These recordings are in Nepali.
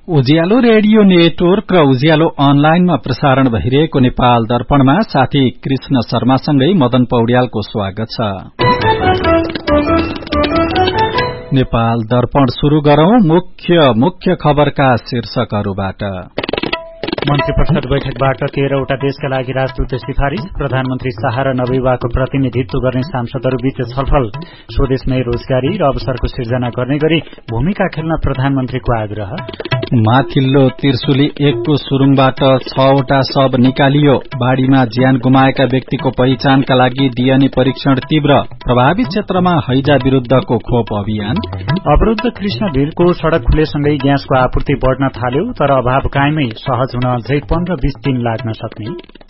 उज्यालो रेडियो नेटवर्क र उज्यालो अनलाइनमा प्रसारण भइरहेको नेपाल दर्पणमा साथी कृष्ण शर्मासँगै मदन पौड्यालको स्वागत छ। नेपाल दर्पण शुरू गरौं मुख्य खबरका शीर्षकहरूबाट। मन्त्री परिषद बैठकबाट 13वटा देशका लागि राजदूत सिफारिश, प्रधानमन्त्री शाह र नवीवाको प्रतिनिधित्व गर्ने सांसदहरूबीच छलफल, स्वदेशमै रोजगारी र अवसरको सिर्जना गर्ने गरी भूमिका खेल्न प्रधानमन्त्रीको आग्रह। माथिल्लो त्रिशुली 1 को सुरुङबाट 6वटा शव निकालियो, बाढ़ीमा ज्यान गुमाएका व्यक्तिको पहिचानका लागि डीएनए परीक्षण तीव्र, प्रभावित क्षेत्रमा हैजा विरूद्धको खोप अभियान। अवरुद्ध कृष्णभिरको सड़क खुलेसँगै ग्यासको आपूर्ति बढ़न थाल्यो, तर अभाव कायमै, सहज हुन अझै 15-20 दिन लाग्न सक्ने।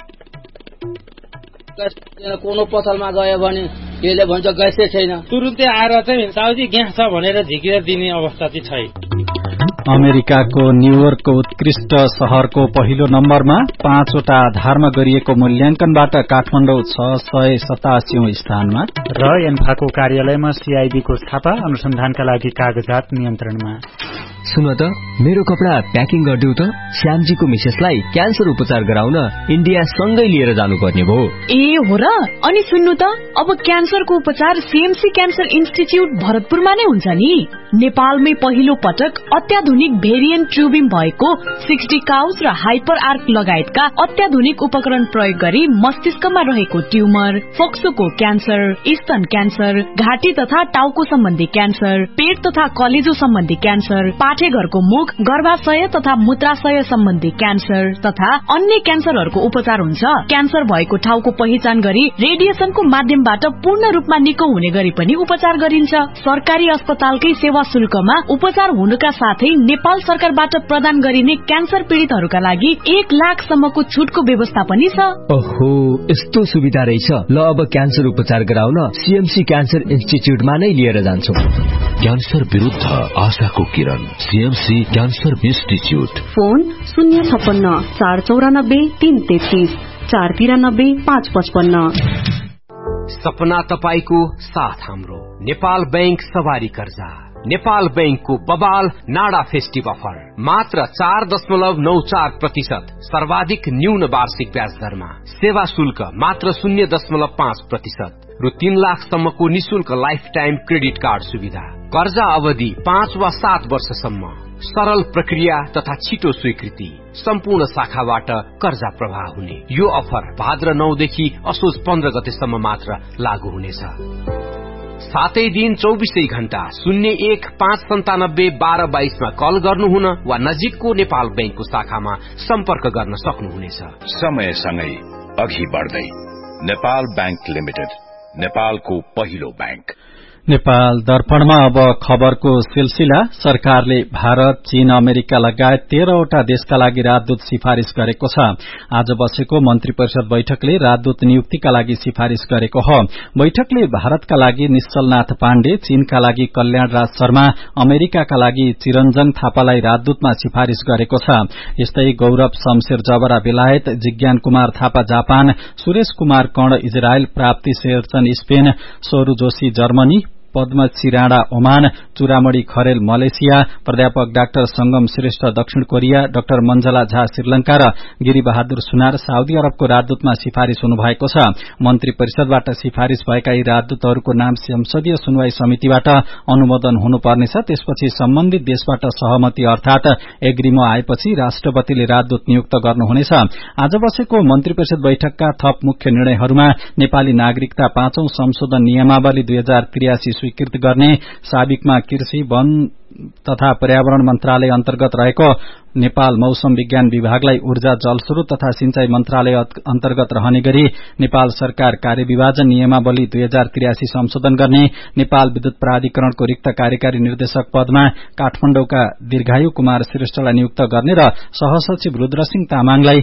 कोनो पसलमा गयो भने यसले भन्छ ग्यासै छैन, तुरुन्तै आएर चाहिँ साउजी ग्यास छ भनेर झिकेर दिने अवस्था चाहिँ छैन। अमेरिकाको न्यूयोर्कको उत्कृष्ट शहरको पहिलो नम्बरमा 5वटा आधारमा गरिएको मूल्याङ्कनबाट काठमाडौँ 687औं स्थानमा। र एन्फाको कार्यालयमा सीआईबीको छापा, अनुसन्धानका लागि कागजात नियन्त्रणमा। सुन त, मेरो कपडा प्याकिङ गरिदेऊ त। श्यामजीको मिसेसलाई क्यान्सर उपचार गराउन इन्डिया सँगै लिएर जानुपर्ने भयो। ए हो र? अनि सुन्नु त, अब क्यान्सरको उपचार सीएमसी क्यान्सर इन्स्टिच्युट भरतपुरमा नै हुन्छ नि। नेपालमै पहिलो पटक अत्याधुनिक भेरिएन्ट ट्युबिङ भएको 60 काउज र हाइपर आर्क लगायतका अत्याधुनिक उपकरण प्रयोग गरी मस्तिष्कमा रहेको ट्युमर, फोक्सोको क्यान्सर, स्तन क्यान्सर, घाँटी तथा टाउको सम्बन्धी क्यान्सर, पेट तथा कलेजो सम्बन्धी क्यान्सर, पाठेघरको मुख, गर्भाशय तथा मूत्राशय सम्बन्धी क्यान्सर तथा अन्य क्यान्सरहरूको उपचार हुन्छ। क्यान्सर भएको ठाउँको पहिचान गरी रेडिएसनको माध्यमबाट पूर्ण रूपमा निको हुने गरी पनि उपचार गरिन्छ। सरकारी अस्पतालकै सेवा शुल्कमा उपचार हुनुका साथै नेपाल सरकारबाट प्रदान गरिने क्यान्सर पीड़ितहरूका लागि 1 लाखसम्मको छुटको व्यवस्था पनि छ। ओहो, यस्तो सुविधा रहेछ। ल, अब क्यान्सर उपचार गराउन सीएमसी क्यान्सर इन्स्टिच्युटमा नै लिएर जान्छु। क्यान्सर विरुद्ध आशाको किरण, सीएमसी क्यान्सर इन्स्टिच्युट। फोन 056 494 333 493 555। सपना तपाईको साथ हाम्रो। नेपाल बैंक सवारी कर्जा, नेपाल बैंकको बबाल नाडा फेस्टिभ अफर, मात्र 4.94% सर्वाधिक न्यून वार्षिक ब्याज दरमा, सेवा शुल्क मात्र 0.5%, रु 3 लाखसम्मको निशुल्क लाइफ टाइम क्रेडिट कार्ड सुविधा, कर्जा अवधि 5 वा 7 वर्षसम्म, सरल प्रक्रिया तथा छिटो स्वीकृति, सम्पूर्ण शाखाबाट कर्जा प्रवाह हुने। यो अफर भाद्र 9 देखि असोज 15 गतेसम्म मात्र लागू हुनेछ। 7 दिन 24 घण्टा 01 597 12 22 मा कल गर्नुहुन वा नजिकको नेपाल बैंकको शाखामा सम्पर्क गर्न सक्नुहुनेछ। समयसँगै अघि बढ्दै नेपाल बैंक लिमिटेड, नेपालको पहिलो बैंक। नेपाल दर्पणमा अब खबरको सिलसिला। सरकारले भारत, चीन, अमेरिका लगायत 13वटा देशका लागि राजदूत सिफारिश गरेको छ। आज बसेको मन्त्री परिषद बैठकले राजदूत नियुक्तिका लागि सिफारिश गरेको हो। बैठकले भारतका लागि निश्चलनाथ पाण्डे, चीनका लागि कल्याण राज शर्मा, अमेरिकाका लागि चिरञ्जन थापालाई राजदूतमा सिफारिश गरेको छ। यस्तै गौरव शमशेर जबरा बेलायत, जिज्ञान कुमार थापा जापान, सुरेश कुमार कर्ण इजरायल, प्राप्ति Sherchan Spain, सोरू Joshi Germany, Padmashri Rana Oman, Churamani Kharel Malaysia, प्राध्यापक डाक्टर संगम श्रेष्ठ दक्षिण कोरिया, डाक्टर मञ्जला झा श्रीलंका र गिरिबहादुर सुनार साउदी अरबको राजदूतमा सिफारिश हुनुभएको छ। मन्त्री परिषदबाट सिफारिश भएका यी राजदूतहरूको नाम संसदीय सुनवाई समितिबाट अनुमोदन हुनुपर्नेछ। त्यसपछि सम्बन्धित देशबाट सहमति अर्थात एग्रीमो आएपछि राष्ट्रपतिले राजदूत नियुक्त गर्नुहुनेछ। आज बसेको मन्त्री परिषद बैठकका थप मुख्य निर्णयहरूमा नेपाली नागरिकता 5औं संशोधन नियमावली 2083 स्वीकृत गर्ने, साबिकमा कृषि, वन तथा पर्यावरण मन्त्रालय अन्तर्गत रहेको नेपाल मौसम विज्ञान विभागलाई ऊर्जा जलस्रोत तथा सिंचाई मन्त्रालय अन्तर्गत रहने गरी नेपाल सरकार कार्यविभाजन नियमावली 2083 संशोधन गर्ने, नेपाल विद्युत प्राधिकरणको रिक्त कार्यकारी निर्देशक पदमा काठमाडौँका दीर्घायु कुमार श्रेष्ठलाई नियुक्त गर्ने र सहसचिव रुद्रसिंह तामाङलाई